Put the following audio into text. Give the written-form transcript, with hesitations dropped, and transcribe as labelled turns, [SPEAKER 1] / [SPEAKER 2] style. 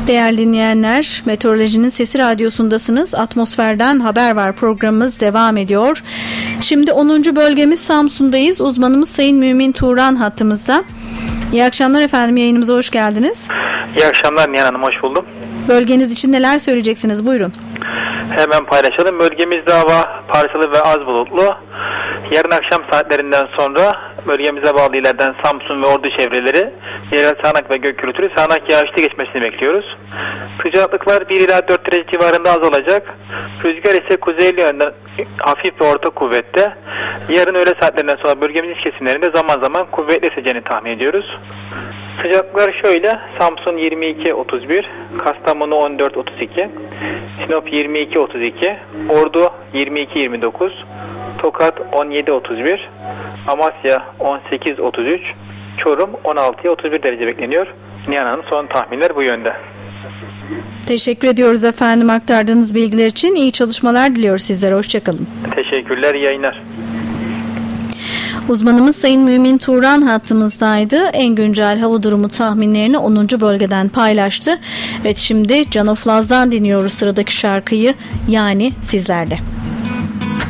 [SPEAKER 1] Değerli dinleyenler, Meteorolojinin Sesi Radyosu'ndasınız. Atmosferden Haber Var programımız devam ediyor. Şimdi 10. bölgemiz Samsun'dayız. Uzmanımız Sayın Mümin Turan hattımızda. İyi akşamlar efendim, yayınımıza hoş geldiniz.
[SPEAKER 2] İyi akşamlar Nihan Hanım, hoş buldum.
[SPEAKER 1] Bölgeniz için neler söyleyeceksiniz? Buyurun.
[SPEAKER 2] Hemen paylaşalım. Bölgemizde hava parçalı ve az bulutlu. Yarın akşam saatlerinden sonra bölgemize bağlı illerden Samsun ve Ordu çevreleri yerel sağanak ve gök gürültülü sağanak yağışlı geçmesini bekliyoruz. Sıcaklıklar 1 ila 4 derece civarında azalacak. Rüzgar ise kuzeyli yönden hafif ve orta kuvvette. Yarın öğle saatlerinden sonra bölgemizin iç kesimlerinde zaman zaman kuvvetli eseceğini tahmin ediyoruz. Sıcaklıklar şöyle: Samsun 22-31, Kastamonu 14-32, Sinop 22-32, Ordu 22-29, Tokat 17-31, Amasya 18-33, Çorum 16-31 derece bekleniyor. Nihan Hanım, son tahminler bu yönde.
[SPEAKER 1] Teşekkür ediyoruz efendim aktardığınız bilgiler için. İyi çalışmalar diliyoruz sizlere. Hoşçakalın.
[SPEAKER 2] Teşekkürler, iyi yayınlar.
[SPEAKER 1] Uzmanımız Sayın Mümin Turan hattımızdaydı. En güncel hava durumu tahminlerini 10. bölgeden paylaştı. Evet, şimdi Can of Laz'dan dinliyoruz sıradaki şarkıyı, yani sizlerle.